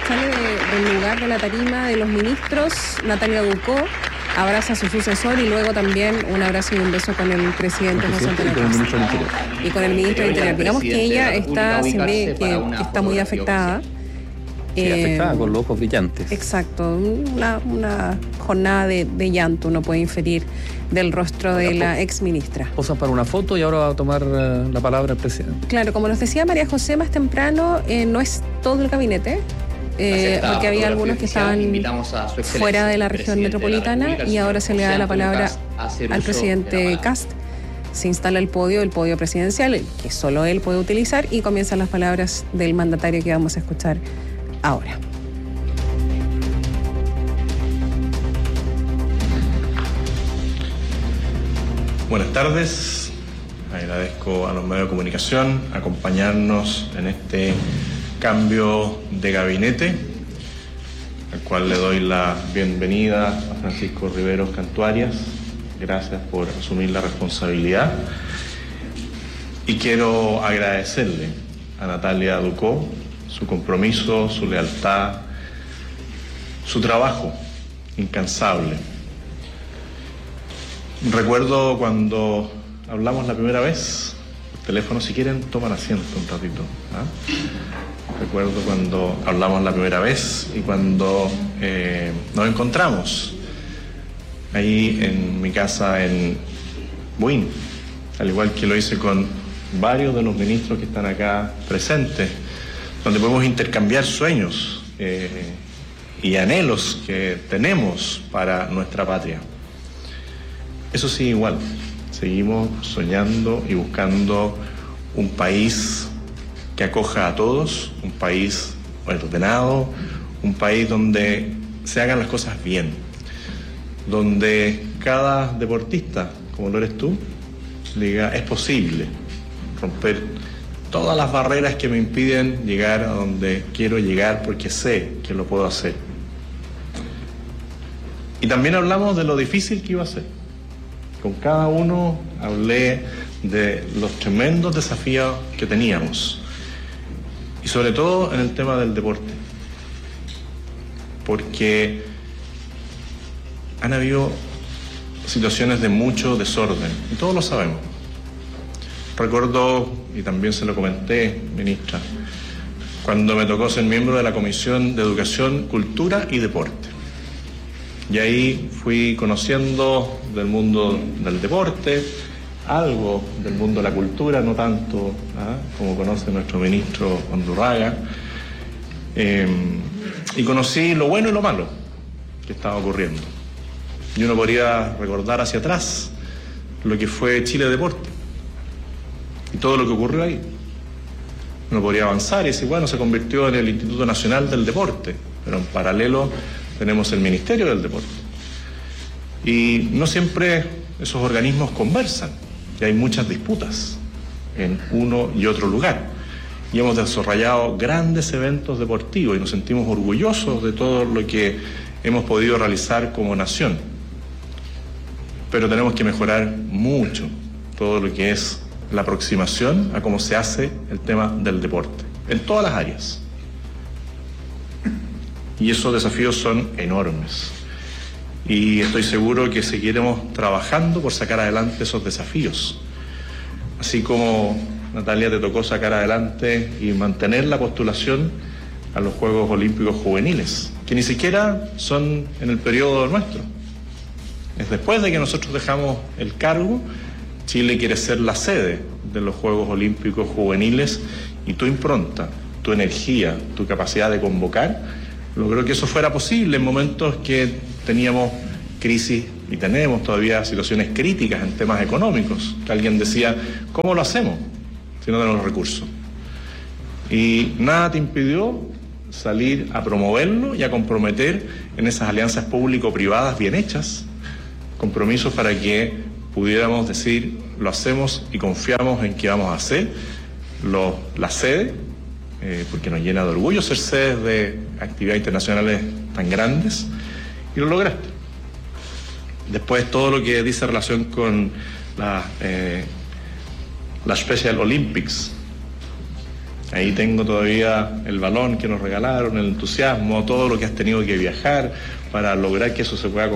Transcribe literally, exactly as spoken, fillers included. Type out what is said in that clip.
sale de, del lugar de la tarima de los ministros, Natalia Ducó abraza a su sucesor y luego también un abrazo y un beso con el presidente José Antonio Cast y con el ministro del Interior. Digamos que ella está, se ve que, que está muy afectada. Sí, eh, afectada con los ojos brillantes. Exacto, una, una jornada de, de llanto, uno puede inferir del rostro de la ex ministra. Posan para una foto y ahora va a tomar uh, la palabra el presidente. Claro, como nos decía María José más temprano, eh, no es todo el gabinete. Eh, porque había algunos que estaban fuera de la región metropolitana de la y ahora se le da la palabra al presidente Cast. Se instala el podio, el podio presidencial, que solo él puede utilizar, y comienzan las palabras del mandatario que vamos a escuchar ahora. Buenas tardes, agradezco a los medios de comunicación acompañarnos en este cambio de gabinete, al cual le doy la bienvenida a Francisco Riveros Cantuarias. Gracias por asumir la responsabilidad. Y quiero agradecerle a Natalia Ducó su compromiso, su lealtad, su trabajo incansable. Recuerdo cuando hablamos la primera vez, por teléfono, si quieren toman asiento un ratito, ¿ah? Recuerdo cuando hablamos la primera vez y cuando eh, nos encontramos ahí en mi casa en Buin, al igual que lo hice con varios de los ministros que están acá presentes, donde podemos intercambiar sueños eh, y anhelos que tenemos para nuestra patria. Eso sí, igual, seguimos soñando y buscando un país que acoja a todos, un país ordenado, un país donde se hagan las cosas bien, donde cada deportista, como lo eres tú, diga, es posible romper todas las barreras que me impiden llegar a donde quiero llegar porque sé que lo puedo hacer. Y también hablamos de lo difícil que iba a ser. Con cada uno hablé de los tremendos desafíos que teníamos. Y sobre todo en el tema del deporte. Porque han habido situaciones de mucho desorden, y todos lo sabemos. Recuerdo, y también se lo comenté, ministra, cuando me tocó ser miembro de la Comisión de Educación, Cultura y Deporte. Y ahí fui conociendo del mundo del deporte, algo del mundo de la cultura, no tanto ¿ah? como conoce nuestro ministro Ondurraga, eh, y conocí lo bueno y lo malo que estaba ocurriendo. Y uno podría recordar hacia atrás lo que fue Chile Deporte y todo lo que ocurrió ahí. Uno podría avanzar y decir, bueno, se convirtió en el Instituto Nacional del Deporte, pero en paralelo tenemos el Ministerio del Deporte. Y no siempre esos organismos conversan, y hay muchas disputas en uno y otro lugar. Y hemos desarrollado grandes eventos deportivos y nos sentimos orgullosos de todo lo que hemos podido realizar como nación. Pero tenemos que mejorar mucho todo lo que es la aproximación a cómo se hace el tema del deporte, en todas las áreas. Y esos desafíos son enormes. Y estoy seguro que seguiremos trabajando por sacar adelante esos desafíos. Así como, Natalia, te tocó sacar adelante y mantener la postulación a los Juegos Olímpicos Juveniles, que ni siquiera son en el periodo nuestro. Es después de que nosotros dejamos el cargo, Chile quiere ser la sede de los Juegos Olímpicos Juveniles y tu impronta, tu energía, tu capacidad de convocar logró que eso fuera posible en momentos que teníamos crisis y tenemos todavía situaciones críticas en temas económicos, que alguien decía, ¿cómo lo hacemos si no tenemos recursos? Y nada te impidió salir a promoverlo y a comprometer en esas alianzas público-privadas bien hechas, compromisos para que pudiéramos decir, lo hacemos y confiamos en que vamos a hacer lo, la sede, eh, porque nos llena de orgullo ser sedes de actividades internacionales tan grandes, y lo lograste. Después todo lo que dice relación con la, eh, la Special Olympics, Ahí tengo todavía el balón que nos regalaron, el entusiasmo, todo lo que has tenido que viajar para lograr que eso se pueda